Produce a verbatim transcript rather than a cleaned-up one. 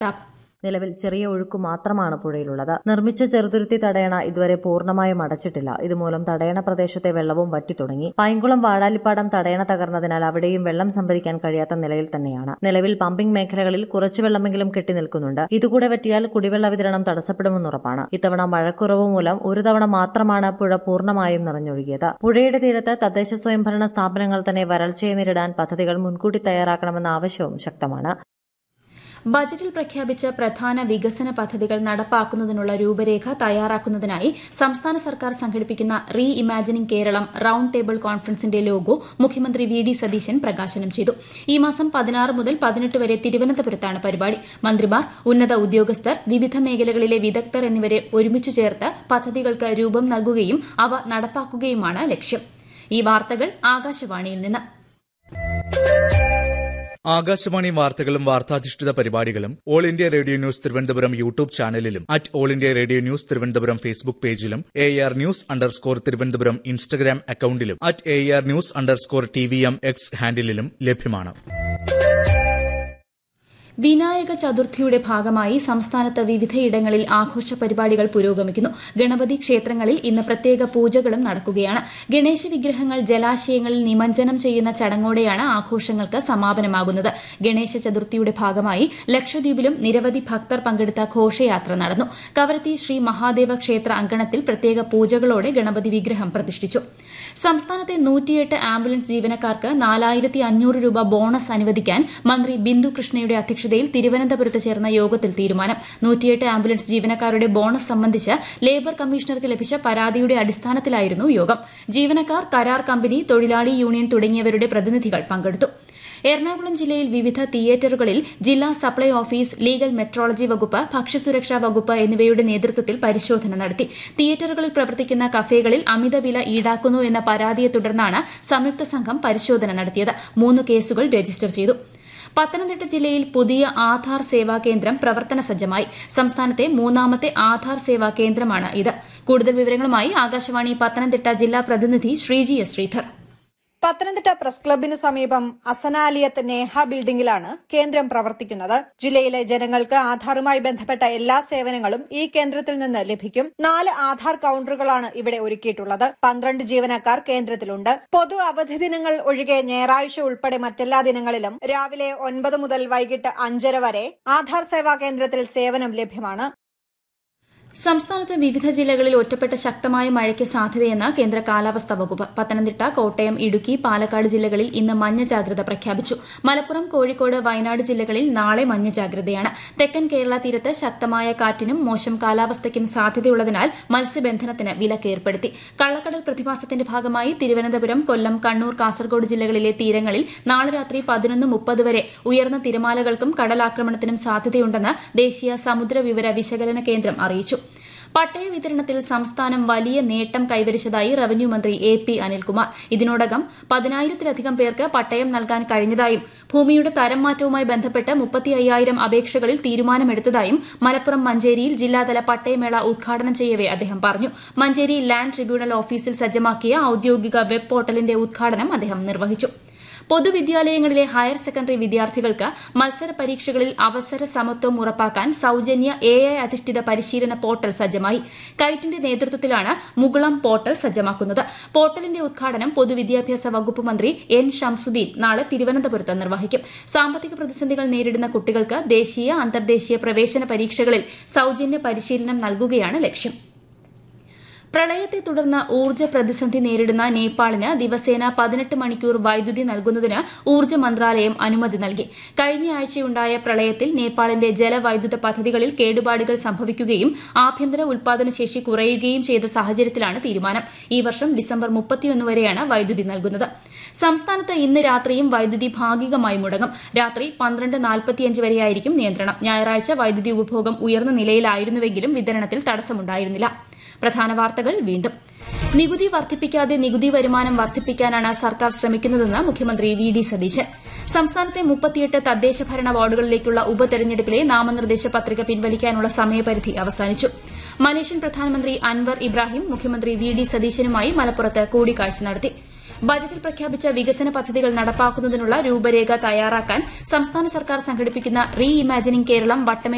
നിലവിൽ ചെറിയ ഒഴുക്കു മാത്രമാണ് പുഴയിലുള്ളത്. നിർമ്മിച്ച ചെറുതുരുത്തി തടയണ ഇതുവരെ പൂർണ്ണമായും അടച്ചിട്ടില്ല. ഇതുമൂലം തടയണ പ്രദേശത്തെ വെള്ളവും വറ്റിത്തുടങ്ങി. പൈങ്കുളം വാഴാലിപ്പാടം തടയണ തകർന്നതിനാൽ അവിടെയും വെള്ളം സംഭരിക്കാൻ കഴിയാത്ത നിലയിൽ തന്നെയാണ്. നിലവിൽ പമ്പിംഗ് മേഖലകളിൽ കുറച്ചു വെള്ളമെങ്കിലും കെട്ടിനിൽക്കുന്നുണ്ട്. ഇതുകൂടെ വറ്റിയാൽ കുടിവെള്ള വിതരണം തടസ്സപ്പെടുമെന്നുറപ്പാണ്. ഇത്തവണ മഴക്കുറവ് മൂലം ഒരു തവണ മാത്രമാണ് പുഴ പൂർണ്ണമായും നിറഞ്ഞൊഴുകിയത്. പുഴയുടെ തീരത്ത് തദ്ദേശ സ്വയംഭരണ സ്ഥാപനങ്ങൾ തന്നെ വരൾച്ചയെ നേരിടാൻ പദ്ധതികൾ മുൻകൂട്ടി തയ്യാറാക്കണമെന്ന ആവശ്യവും ശക്തമാണ്. ബജറ്റിൽ പ്രഖ്യാപിച്ച പ്രധാന വികസന പദ്ധതികൾ നടപ്പാക്കുന്നതിനുള്ള രൂപരേഖ തയ്യാറാക്കുന്നതിനായി സംസ്ഥാന സർക്കാർ സംഘടിപ്പിക്കുന്ന re imagining Keralam round table കോൺഫറൻസിന്റെ logo മുഖ്യമന്ത്രി വി ഡി സതീശൻ പ്രകാശനം ചെയ്തു. ഈ മാസം പതിനാറ് മുതൽ പതിനെട്ട് വരെ തിരുവനന്തപുരത്താണ് പരിപാടി. മന്ത്രിമാർ, ഉന്നത ഉദ്യോഗസ്ഥർ, വിവിധ മേഖലകളിലെ വിദഗ്ധർ എന്നിവരെ ഒരുമിച്ചു ചേർത്ത് പദ്ധതികൾക്ക് രൂപം നൽകുകയും അവ നടപ്പാക്കുകയുമാണ് ലക്ഷ്യം. ഈ വാർത്തകൾ ആകാശവാണിയിൽ നിന്ന്. ആകാശവാണി വാർത്തകളും വാർത്താധിഷ്ഠിത പരിപാടികളും all India radio news Thiruvananthapuram YouTube ചാനലിലും at all India radio news Thiruvananthapuram Facebook പേജിലും A R news underscore Thiruvananthapuram Instagram അക്കൌണ്ടിലും at A R news underscore T V M X ഹാൻഡിലും ലഭ്യമാണ്. വിനായക ചതുർത്ഥിയുടെ ഭാഗമായി സംസ്ഥാനത്ത് വിവിധയിടങ്ങളിൽ ആഘോഷ പരിപാടികൾ പുരോഗമിക്കുന്നു. ഗണപതി ക്ഷേത്രങ്ങളിൽ ഇന്ന് പ്രത്യേക പൂജകളും നടക്കുകയാണ്. ഗണേശ വിഗ്രഹങ്ങൾ ജലാശയങ്ങളിൽ നിമജ്ജനം ചെയ്യുന്ന ചടങ്ങോടെയാണ് ആഘോഷങ്ങൾക്ക് സമാപനമാകുന്നത്. ഗണേശ ചതുർത്ഥിയുടെ ഭാഗമായി ലക്ഷദ്വീപിലും നിരവധി ഭക്തർ പങ്കെടുത്ത ഘോഷയാത്ര നടന്നു. കവരത്തി ശ്രീ മഹാദേവ ക്ഷേത്ര അങ്കണത്തിൽ പ്രത്യേക പൂജകളോടെ ഗണപതി വിഗ്രഹം പ്രതിഷ്ഠിച്ചു. സംസ്ഥാനത്തെ നൂറ്റിയെട്ട് ആംബുലൻസ് ജീവനക്കാർക്ക് നാലായിരത്തി അഞ്ഞൂറ് രൂപ ബോണസ് അനുവദിക്കാൻ മന്ത്രി ബിന്ദു കൃഷ്ണയുടെ അധ്യക്ഷതയിൽ തിരുവനന്തപുരത്ത് ചേർന്ന യോഗത്തിൽ തീരുമാനം. നൂറ്റിയെട്ട് ആംബുലൻസ് ജീവനക്കാരുടെ ബോണസ് സംബന്ധിച്ച് ലേബർ കമ്മീഷണർക്ക് ലഭിച്ച പരാതിയുടെ അടിസ്ഥാനത്തിലായിരുന്നു യോഗം. ജീവനക്കാർ, കരാർ കമ്പനി, തൊഴിലാളി യൂണിയൻ തുടങ്ങിയവരുടെ പ്രതിനിധികൾ പങ്കെടുത്തു. എറണാകുളം ജില്ലയിൽ വിവിധ തിയേറ്ററുകളിൽ ജില്ലാ സപ്ലൈ ഓഫീസ്, ലീഗൽ മെട്രോളജി വകുപ്പ്, ഭക്ഷ്യസുരക്ഷാ വകുപ്പ് എന്നിവയുടെ നേതൃത്വത്തിൽ പരിശോധന നടത്തി. തിയേറ്ററുകളിൽ പ്രവർത്തിക്കുന്ന കഫേകളിൽ അമിതവില ഈടാക്കുന്നു എന്ന പരാതിയെ തുടർന്നാണ് സംയുക്ത സംഘം പരിശോധന നടത്തിയത്. മൂന്ന് കേസുകൾ രജിസ്റ്റർ ചെയ്തു. പത്തനംതിട്ട ജില്ലയിൽ പുതിയ ആധാർ സേവാ കേന്ദ്രം പ്രവർത്തന സജ്ജമായി. സംസ്ഥാനത്തെ മൂന്നാമത്തെ ആധാർ സേവാ കേന്ദ്രമാണ് ഇത്. കൂടുതൽ വിവരങ്ങളുമായി ആകാശവാണി പത്തനംതിട്ട ജില്ലാ പ്രതിനിധി ശ്രീജി എസ് ശ്രീധർ. പത്തനംതിട്ട പ്രസ് ക്ലബിന് സമീപം അസനാലിയത്ത് നേഹ ബിൽഡിംഗിലാണ് കേന്ദ്രം പ്രവർത്തിക്കുന്നത്. ജില്ലയിലെ ജനങ്ങൾക്ക് ആധാറുമായി ബന്ധപ്പെട്ട എല്ലാ സേവനങ്ങളും ഈ കേന്ദ്രത്തിൽ നിന്ന് ലഭിക്കും. നാല് ആധാർ കൌണ്ടറുകളാണ് ഇവിടെ ഒരുക്കിയിട്ടുള്ളത്. പന്ത്രണ്ട് ജീവനക്കാർ കേന്ദ്രത്തിലുണ്ട്. പൊതു അവധി ദിനങ്ങൾ ഒഴികെ ഞായറാഴ്ച ഉൾപ്പെടെ മറ്റെല്ലാ ദിനങ്ങളിലും രാവിലെ ഒൻപത് മുതൽ വൈകിട്ട് അഞ്ചര വരെ ആധാർ സേവാ കേന്ദ്രത്തിൽ സേവനം ലഭ്യമാണ്. സംസ്ഥാനത്ത് വിവിധ ജില്ലകളിൽ ഒറ്റപ്പെട്ട ശക്തമായ മഴയ്ക്ക് സാധ്യതയെന്ന് കേന്ദ്ര കാലാവസ്ഥാ വകുപ്പ്. പത്തനംതിട്ട, കോട്ടയം, ഇടുക്കി, പാലക്കാട് ജില്ലകളിൽ ഇന്ന് മഞ്ഞ ജാഗ്രത പ്രഖ്യാപിച്ചു. മലപ്പുറം, കോഴിക്കോട്, വയനാട് ജില്ലകളിൽ നാളെ മഞ്ഞ ജാഗ്രതയാണ്. തെക്കൻ കേരള തീരത്ത് ശക്തമായ കാറ്റിനും മോശം കാലാവസ്ഥയ്ക്കും സാധ്യതയുള്ളതിനാൽ മത്സ്യബന്ധനത്തിന് വിലക്കേർപ്പെടുത്തി. കള്ളക്കടൽ പ്രതിഭാസത്തിന്റെ ഭാഗമായി തിരുവനന്തപുരം, കൊല്ലം, കണ്ണൂർ, കാസർഗോഡ് ജില്ലകളിലെ തീരങ്ങളിൽ നാളെ രാത്രി പതിനൊന്ന് മുപ്പത് വരെ ഉയർന്ന തിരമാലകൾക്കും കടലാക്രമണത്തിനും സാധ്യതയുണ്ടെന്ന് ദേശീയ സമുദ്ര വിവര വിശകലന കേന്ദ്രം അറിയിച്ചു. പട്ടയ വിതരണത്തിൽ സംസ്ഥാനം വലിയ നേട്ടം കൈവരിച്ചതായി റവന്യൂ മന്ത്രി എ പി അനിൽകുമാർ. ഇതിനോടകം പതിനായിരത്തിലധികം പേർക്ക് പട്ടയം നൽകാൻ കഴിഞ്ഞതായും ഭൂമിയുടെ തരം മാറ്റവുമായി ബന്ധപ്പെട്ട് മുപ്പത്തി അയ്യായിരം അപേക്ഷകളിൽ തീരുമാനമെടുത്തതായും മലപ്പുറം മഞ്ചേരിയിൽ ജില്ലാതല പട്ടയമേള ഉദ്ഘാടനം ചെയ്യവെ അദ്ദേഹം പറഞ്ഞു. മഞ്ചേരി ലാൻഡ് ട്രിബ്യൂണൽ ഓഫീസിൽ സജ്ജമാക്കിയ ഔദ്യോഗിക വെബ് പോർട്ടലിന്റെ ഉദ്ഘാടനം അദ്ദേഹം നിർവഹിച്ചു. പൊതുവിദ്യാലയങ്ങളിലെ ഹയർ സെക്കൻഡറി വിദ്യാർത്ഥികൾക്ക് മത്സര പരീക്ഷകളിൽ അവസര സമത്വം ഉറപ്പാക്കാൻ സൌജന്യ എ ഐ അധിഷ്ഠിത പരിശീലന പോർട്ടൽ സജ്ജമായി. കൈറ്റിന്റെ നേതൃത്വത്തിലാണ് മുകുളം പോർട്ടൽ സജ്ജമാക്കുന്നത്. പോർട്ടലിന്റെ ഉദ്ഘാടനം പൊതുവിദ്യാഭ്യാസ വകുപ്പ് മന്ത്രി എൻ ഷംസുദ്ദീൻ നാളെ തിരുവനന്തപുരത്ത് നിർവഹിക്കും. സാമ്പത്തിക പ്രതിസന്ധികൾ നേരിടുന്ന കുട്ടികൾക്ക് ദേശീയ, അന്തർദേശീയ പ്രവേശന പരീക്ഷകളിൽ സൌജന്യ പരിശീലനം നൽകുകയാണ് ലക്ഷ്യം. പ്രളയത്തെ തുടർന്ന് ഊർജ്ജ പ്രതിസന്ധി നേരിടുന്ന നേപ്പാളിന് ദിവസേന പതിനെട്ട് മണിക്കൂർ വൈദ്യുതി നൽകുന്നതിന് ഊർജ്ജ മന്ത്രാലയം അനുമതി നൽകി. കഴിഞ്ഞയാഴ്ചയുണ്ടായ പ്രളയത്തിൽ നേപ്പാളിന്റെ ജലവൈദ്യുത പദ്ധതികളിൽ കേടുപാടുകൾ സംഭവിക്കുകയും ആഭ്യന്തര ഉൽപാദനശേഷി കുറയുകയും ചെയ്ത സാഹചര്യത്തിലാണ് തീരുമാനം. ഈ വർഷം ഡിസംബർ മുപ്പത്തിയൊന്ന് വരെയാണ് വൈദ്യുതി നൽകുന്നത്. സംസ്ഥാനത്ത് ഇന്ന് രാത്രിയും വൈദ്യുതി ഭാഗികമായി മുടങ്ങും. രാത്രി പന്ത്രണ്ട് നാൽപ്പത്തിയഞ്ച് വരെയായിരിക്കും നിയന്ത്രണം. ഞായറാഴ്ച വൈദ്യുതി ഉപഭോഗം ഉയർന്ന നിലയിലായിരുന്നുവെങ്കിലും വിതരണത്തിൽ തടസ്സമുണ്ടായിരുന്നില്ല. പ്രധാന വാർത്തകൾ വീണ്ടും. നികുതി വർദ്ധിപ്പിക്കാതെ നികുതി വരുമാനം വർദ്ധിപ്പിക്കാനാണ് സർക്കാർ ശ്രമിക്കുന്നതെന്ന് മുഖ്യമന്ത്രി വി ഡി സതീശൻ. സംസ്ഥാനത്തെ മുപ്പത്തിയെട്ട് തദ്ദേശ ഭരണ വാർഡുകളിലേക്കുള്ള ഉപതെരഞ്ഞെടുപ്പിലെ നാമനിർദ്ദേശ പത്രിക പിൻവലിക്കാനുള്ള സമയപരിധി അവസാനിച്ചു. മലേഷ്യൻ പ്രധാനമന്ത്രി അൻവർ ഇബ്രാഹിം മുഖ്യമന്ത്രി വി ഡി സതീശനുമായി മലപ്പുറത്ത് കൂടിക്കാഴ്ച നടത്തി. ബജറ്റിൽ പ്രഖ്യാപിച്ച വികസന പദ്ധതികൾ നടപ്പാക്കുന്നതിനുള്ള രൂപരേഖ തയ്യാറാക്കാൻ സംസ്ഥാന സർക്കാർ സംഘടിപ്പിക്കുന്ന റീ ഇമാജിനിംഗ് കേരളം വട്ടമേ